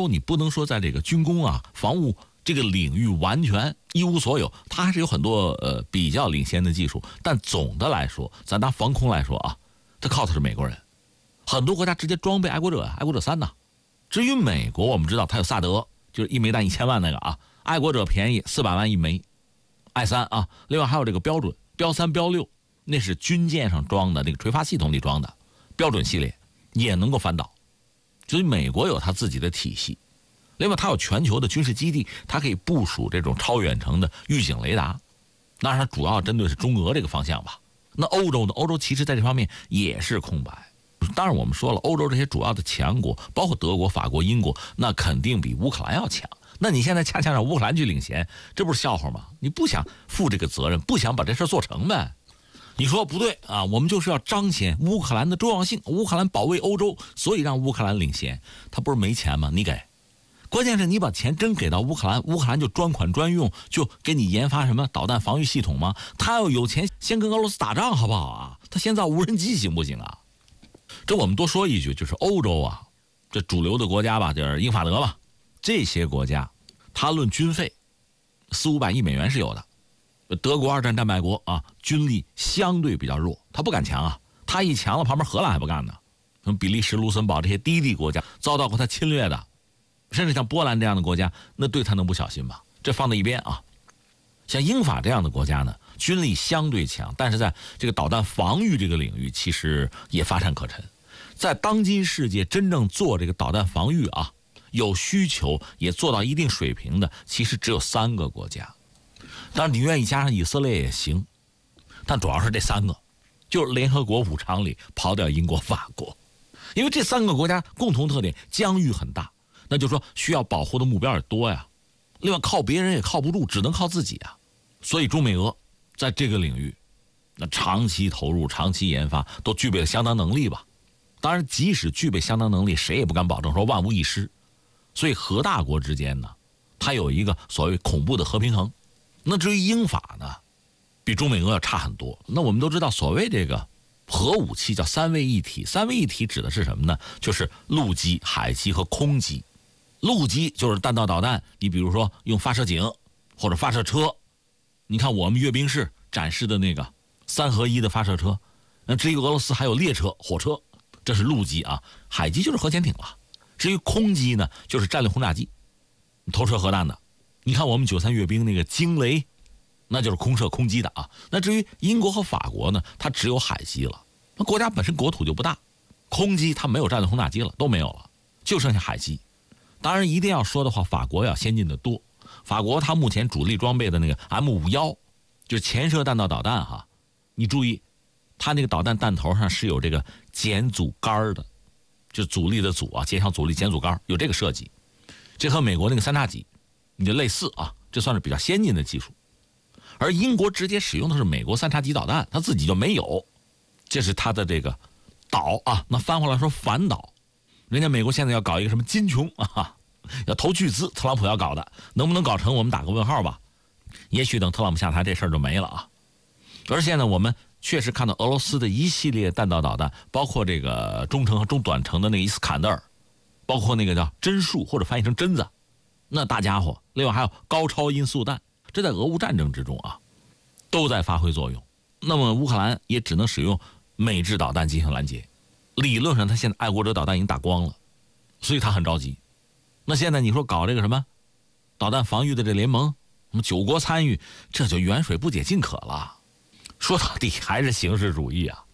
洲你不能说在这个军工啊、防务这个领域完全一无所有，它还是有很多比较领先的技术。但总的来说，咱拿防空来说啊，它靠的是美国人，很多国家直接装备爱国者、爱国者3呐。至于美国，我们知道它有萨德，就是一枚弹1000万那个啊，爱国者便宜400万一枚，I3啊，另外还有这个标准标3、标6，那是军舰上装的，那个垂发系统里装的标准系列，也能够反导。所以美国有它自己的体系，另外它有全球的军事基地，它可以部署这种超远程的预警雷达，当然它主要针对是中俄这个方向吧。那欧洲呢？欧洲其实在这方面也是空白。当然我们说了，欧洲这些主要的强国，包括德国、法国、英国，那肯定比乌克兰要强。那你现在恰恰让乌克兰去领衔，这不是笑话吗？你不想负这个责任，不想把这事做成呗？你说不对啊，我们就是要彰显乌克兰的重要性，乌克兰保卫欧洲，所以让乌克兰领衔。他不是没钱吗？你给，关键是你把钱真给到乌克兰，乌克兰就专款专用，就给你研发什么导弹防御系统吗？他要有钱，先跟俄罗斯打仗好不好啊？他先造无人机行不行啊？这我们多说一句，就是欧洲啊，这主流的国家吧，就是英法德吧，这些国家，它论军费，400-500亿美元是有的。德国2战战败国啊，军力相对比较弱，他不敢强啊，他一强了，旁边荷兰还不干呢。像比利时、卢森堡这些低地国家遭到过他侵略的，甚至像波兰这样的国家，那对他能不小心吗？这放在一边啊。像英法这样的国家呢，军力相对强，但是在这个导弹防御这个领域，其实也乏善可陈。在当今世界真正做这个导弹防御啊，有需求也做到一定水平的，其实只有3个国家。当然你愿意加上以色列也行，但主要是这3个，就是联合国5常里刨掉英国、法国，因为这3个国家共同特点，疆域很大，那就是说需要保护的目标也多呀。另外靠别人也靠不住，只能靠自己啊。所以中美俄在这个领域，那长期投入、长期研发，都具备了相当能力吧。当然，即使具备相当能力，谁也不敢保证说万无一失。所以核大国之间呢，它有一个所谓恐怖的和平衡。那至于英法呢，比中美俄要差很多。那我们都知道，所谓这个核武器叫3位一体，3位一体指的是什么呢？就是陆基、海基和空基。陆基就是弹道导弹，你比如说用发射井或者发射车，你看我们阅兵式展示的那个3合1的发射车，那至于俄罗斯还有列车、火车，这是陆基啊。海基就是核潜艇了。至于空基呢，就是战略轰炸机，投射核弹的。你看我们93阅兵那个惊雷，那就是空射空基的啊。那至于英国和法国呢，它只有海基了。那国家本身国土就不大，空基它没有战略轰炸机了，都没有了，就剩下海基。当然一定要说的话，法国要先进的多。法国它目前主力装备的那个 M51，就是前射弹道导弹哈，你注意，它那个导弹弹头上是有这个减阻杆的，就是阻力的阻啊，减小阻力减阻杆，有这个设计。这和美国那个3叉戟你就类似啊，这算是比较先进的技术。而英国直接使用的是美国3叉戟导弹，它自己就没有，这是它的这个导啊。那翻回来说反导，人家美国现在要搞一个什么金琼啊，要投巨资，特朗普要搞的，能不能搞成我们打个问号吧。也许等特朗普下台这事儿就没了啊。而现在我们确实看到俄罗斯的一系列弹道导弹，包括这个中程和中短程的那个伊斯坎德尔，包括那个叫针数或者翻译成针子，那大家伙，另外还有高超音速弹，这在俄乌战争之中啊都在发挥作用。那么乌克兰也只能使用美制导弹进行拦截，理论上他现在爱国者导弹已经打光了，所以他很着急。那现在你说搞这个什么导弹防御的这联盟，什么9国参与，这就远水不解近渴了。说到底还是形式主义啊。